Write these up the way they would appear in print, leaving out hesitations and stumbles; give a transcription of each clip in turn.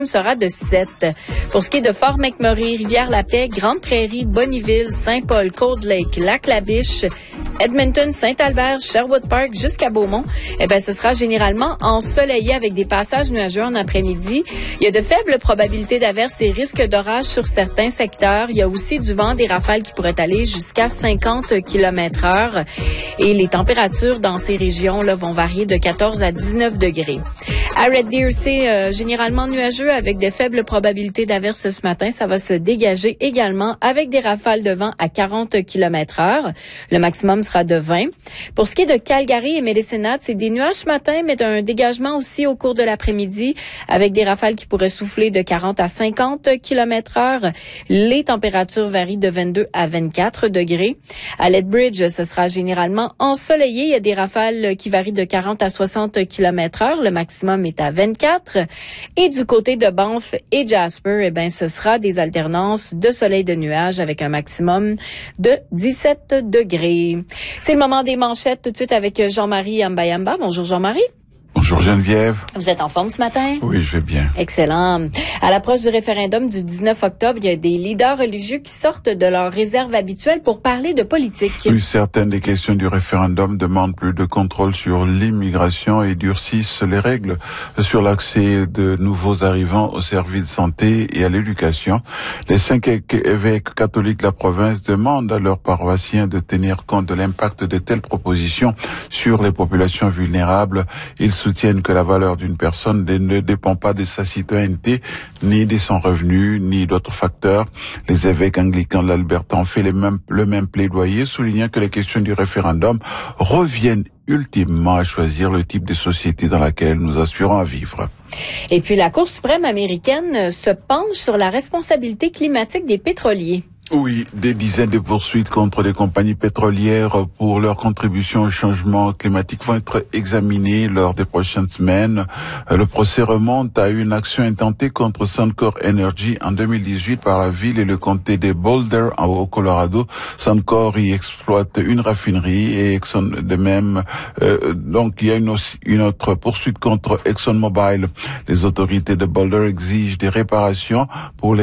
sera de 7. Pour ce qui est de Fort McMurray, Rivière-la-Paix, Grande-Prairie, Bonnyville, Saint-Paul, Cold Lake, Lac-la-Biche, Edmonton, Saint-Albert, Sherwood Park jusqu'à Beaumont, ce sera généralement ensoleillé avec des passages nuageux en après-midi. Il y a de faibles probabilités d'averses et risques d'orage sur certains secteurs. Il y a aussi du vent, des rafales qui pourraient aller jusqu'à 50 km/h. Et les températures dans ces régions là vont varier de 14 à 19 degrés. À Red Deer, c'est généralement nuageux avec de faibles probabilités d'averses ce matin. Ça va se dégager également avec des rafales de vent à 40 km/h. Le maximum sera de 20. Pour ce qui est de Calgary et Medicine Hat, c'est des nuages ce matin, mais d'un dégagement aussi au cours de l'après-midi avec des rafales qui pourraient souffler de 40 à 50 km/h. Les températures varient de 22 à 24 degrés. À Lethbridge, ce sera généralement ensoleillé. Il y a des rafales qui varient de 40 à 60 km/h. Le maximum est à 24. Et du côté de Banff et Jasper, ce sera des alternances de soleil et de nuages avec un maximum de 17 degrés. C'est le moment des manchettes tout de suite avec Jean-Marie Ambayamba. Bonjour Jean-Marie. Bonjour Geneviève. Vous êtes en forme ce matin? Oui, je vais bien. Excellent. À l'approche du référendum du 19 octobre, il y a des leaders religieux qui sortent de leur réserve habituelle pour parler de politique. Oui, certaines des questions du référendum demandent plus de contrôle sur l'immigration et durcissent les règles sur l'accès de nouveaux arrivants aux services de santé et à l'éducation. Les 5 évêques catholiques de la province demandent à leurs paroissiens de tenir compte de l'impact de telles propositions sur les populations vulnérables. Ils soutiennent que la valeur d'une personne ne dépend pas de sa citoyenneté, ni de son revenu, ni d'autres facteurs. Les évêques anglicans de l'Alberta ont fait le même plaidoyer, soulignant que les questions du référendum reviennent ultimement à choisir le type de société dans laquelle nous aspirons à vivre. Et puis la Cour suprême américaine se penche sur la responsabilité climatique des pétroliers. Oui, des dizaines de poursuites contre les compagnies pétrolières pour leur contribution au changement climatique vont être examinées lors des prochaines semaines. Le procès remonte à une action intentée contre Suncor Energy en 2018 par la ville et le comté de Boulder au Colorado. Suncor y exploite une raffinerie et Exxon de même. Donc il y a une autre poursuite contre ExxonMobil. Les autorités de Boulder exigent des réparations pour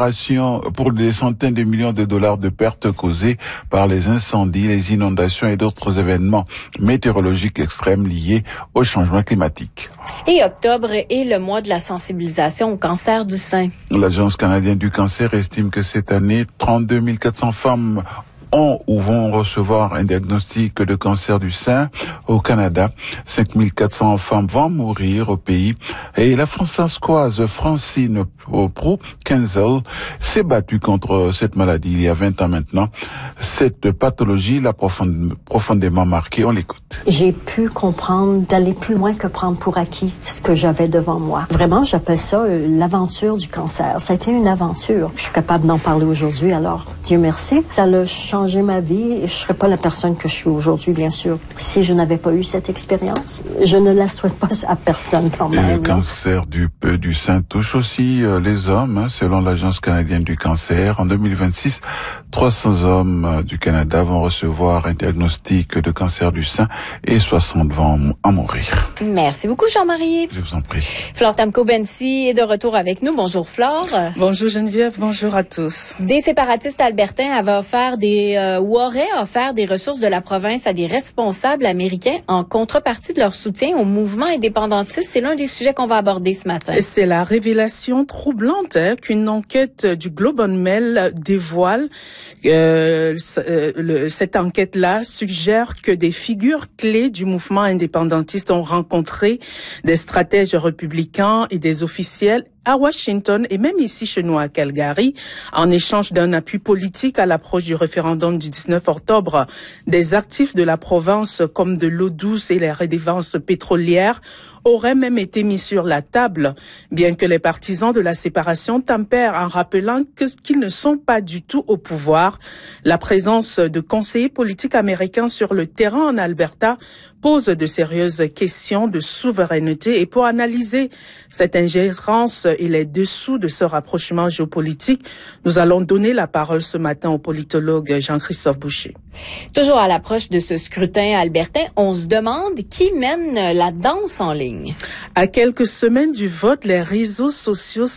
des centaines de millions de dollars de pertes causées par les incendies, les inondations et d'autres événements météorologiques extrêmes liés au changement climatique. Et octobre est le mois de la sensibilisation au cancer du sein. L'Agence canadienne du cancer estime que cette année, 32 400 femmes ont ou vont recevoir un diagnostic de cancer du sein au Canada. 5 400 femmes vont mourir au pays. Et la françaiscoise Francine Proulx-Kinzel s'est battue contre cette maladie il y a 20 ans maintenant. Cette pathologie l'a profondément marquée. On l'écoute. J'ai pu comprendre d'aller plus loin que prendre pour acquis ce que j'avais devant moi. Vraiment, j'appelle ça l'aventure du cancer. Ça a été une aventure. Je suis capable d'en parler aujourd'hui, alors Dieu merci. Ça a changé ma vie et je serais pas la personne que je suis aujourd'hui, bien sûr, si je n'avais pas eu cette expérience. Je ne la souhaite pas à personne quand même. Et le cancer du sein touche aussi les hommes, selon l'Agence canadienne du cancer. En 2026, 300 hommes du Canada vont recevoir un diagnostic de cancer du sein et 60 vont en mourir. Merci beaucoup, Jean-Marie. Je vous en prie. Flore Tamko-Bensi est de retour avec nous. Bonjour, Flore. Bonjour, Geneviève. Bonjour à tous. Des séparatistes albertains avaient offert ou auraient offert des ressources de la province à des responsables américains en contrepartie de leur soutien au mouvement indépendantiste. C'est l'un des sujets qu'on va aborder ce matin. C'est la révélation troublante qu'une enquête du Globe and Mail dévoile. Cette enquête-là suggère que des figures clés du mouvement indépendantiste ont rencontré des stratèges républicains et des officiels à Washington et même ici chez nous à Calgary, en échange d'un appui politique à l'approche du référendum du 19 octobre. Des actifs de la province comme de l'eau douce et les redevances pétrolières auraient même été mis sur la table, bien que les partisans de la séparation tempèrent en rappelant qu'ils ne sont pas du tout au pouvoir. La présence de conseillers politiques américains sur le terrain en Alberta pose de sérieuses questions de souveraineté et pour analyser cette ingérence et les dessous de ce rapprochement géopolitique. Nous allons donner la parole ce matin au politologue Jean-Christophe Boucher. Toujours à l'approche de ce scrutin albertain, on se demande qui mène la danse en ligne. À quelques semaines du vote, les réseaux sociaux